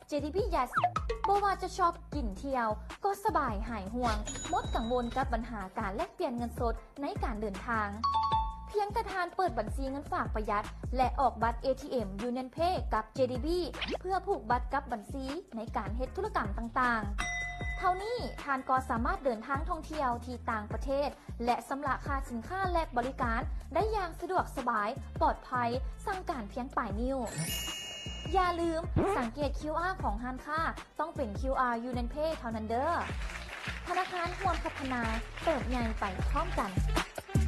JDB Yes บ่ว่าจะชอบกินเที่ยวก็สบายหายห่วงหมดกังวลกับปัญหาการแลกเปลี่ยนเงินสดในการเดินทางเพียงแต่ทานเปิดบัญชีเงินฝากประหยัดและออกบัตร ATM Union Pay กับ JDB เพื่อผูกบัตรกับบัญชีในการเฮ็ดธุรกรรมต่างๆเท่านี้ทานก็สามารถเดินทางท่องเที่ยวที่ต่างประเทศและชำระค่าสินค้าและบริการได้อย่างสะดวกสบายปลอดภัยสั่งการเพียงปลายนิ้วอย่าลืมสังเกต QR ของร้านค้าต้องเป็น QR Union Pay เท่านั้นเด้อธนาคารควรพัฒนาเติบใหญ่ไปพร้อมกัน